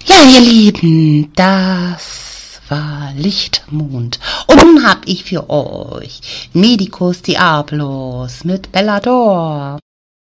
Ja, ihr Lieben, das war Lichtmond. Und nun hab ich für euch Medicus Diabolos mit Bellador.